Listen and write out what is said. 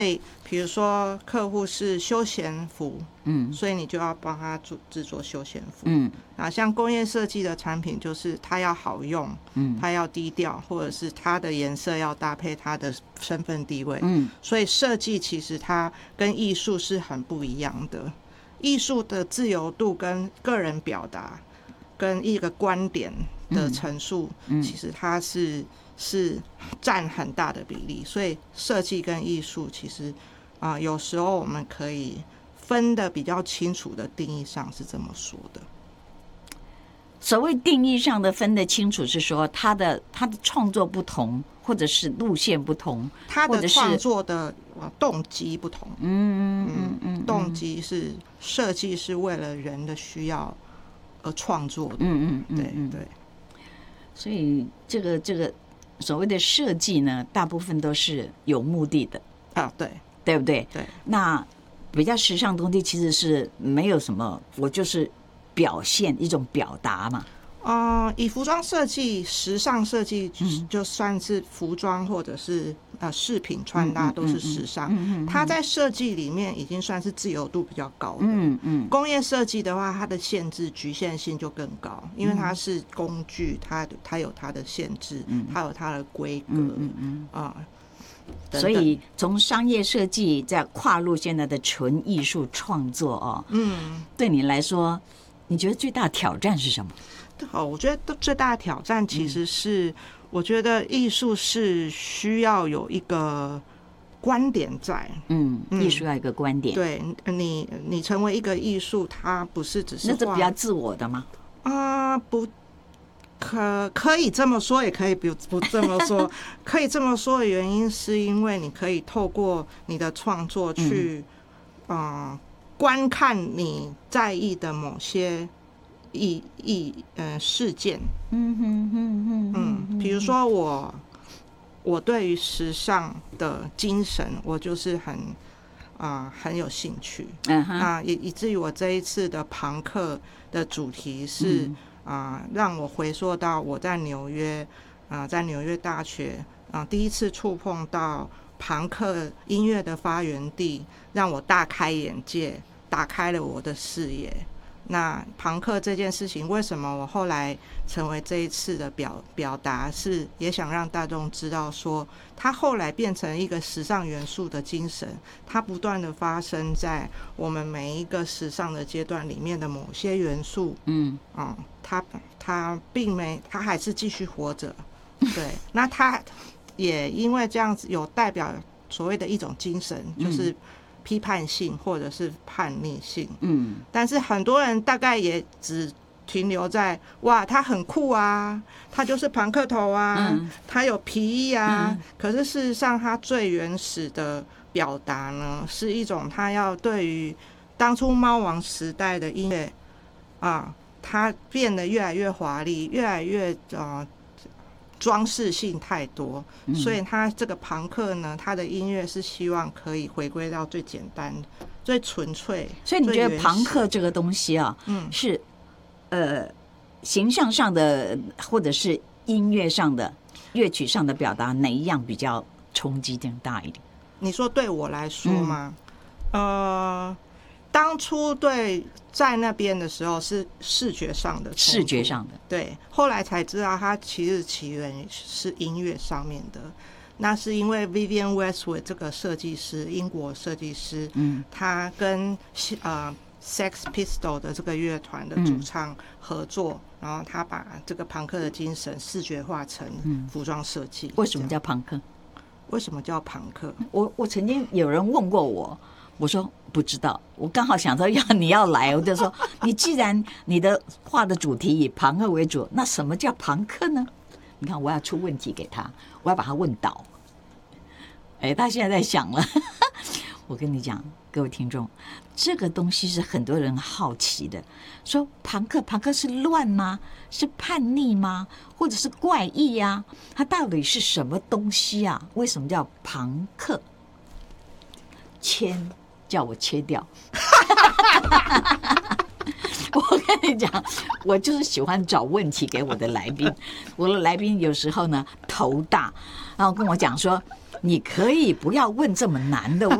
比如说客户是休闲服，所以你就要帮他制作休闲服，像工业设计的产品，就是它要好用，它要低调，或者是它的颜色要搭配它的身份地位，所以设计其实它跟艺术是很不一样的。艺术的自由度跟个人表达，跟一个观点的陈述，其实它是占很大的比例，所以设计跟艺术其实有时候我们可以分的比较清楚的定义上是这么说的。 所谓定义上的分得清楚，是说他的创作不同，或者是路线不同， 他的创作的动机不同。动机是设计是为了人的需要而创作的。对。 所以这个所谓的设计呢，大部分都是有目的的对不对？ 对。 那比较时尚的东西其实是没有什么，我就是表现一种表达嘛。 以服装设计、时尚设计就算是服装或者是饰品穿搭都是时尚，它在设计里面已经算是自由度比较高的。工业设计的话，它的限制局限性就更高，因为它是工具，它有它的限制，它有它的规格所以从商业设计再跨入现在的纯艺术创作对你来说，你觉得最大的挑战是什么？ 我觉得最大的挑战其实是，我觉得艺术是需要有一个观点在。 艺术要一个观点。 对，你成为一个艺术，它不是只是那是比较自我的吗？ 不。可以这么说，也可以不这么说。可以这么说的原因，是因为你可以透过你的创作去观看你在意的某些事件。比如说我对于时尚的精神，我就是很有兴趣。以至于我这一次的朋克的主题是让我回溯到我在纽约大学第一次触碰到朋克音乐的发源地，让我大开眼界，打开了我的视野。那朋克这件事情，为什么我后来成为这一次的表达，是也想让大众知道说，它后来变成一个时尚元素的精神，它不断的发生在我们每一个时尚的阶段里面的某些元素。它并没，它还是继续活着。对，那它也因为这样子有代表所谓的一种精神，就是批判性或者是叛逆性。但是很多人大概也只停留在哇，他很酷啊，他就是朋克头啊，他有皮衣啊。可是事实上，他最原始的表达呢，是一种他要对于当初猫王时代的音乐它变得越来越华丽，越来越装饰性太多，所以他这个朋克呢，他的音乐是希望可以回归到最简单、最纯粹。 所以你觉得朋克这个东西是形象上的，或者是音乐上的、乐曲上的表达，哪一样比较冲击更大一点？ 你说对我来说吗？当初在那边的时候是视觉上的，对，后来才知道它其实起源是音乐上面的。那是因为 Vivienne Westwood 这个设计师，英国设计师，他跟Sex Pistol 的这个乐团的主唱合作，然后他把这个朋克的精神视觉化成服装设计。 为什么叫朋克？ 为什么叫朋克？ 我曾经有人问过我说不知道，我刚好想说你要来，我就说你既然你的画的主题以朋克为主，那什么叫朋克呢？你看我要出问题给他，我要把他问倒。他现在在想了。我跟你讲，各位听众，这个东西是很多人好奇的，说朋克是乱吗？是叛逆吗？或者是怪异啊？它到底是什么东西啊？为什么叫朋克？叫我切掉。我跟你讲，我就是喜欢找问题给我的来宾。我的来宾有时候呢头大，然后跟我讲说， 你可以不要问这么难的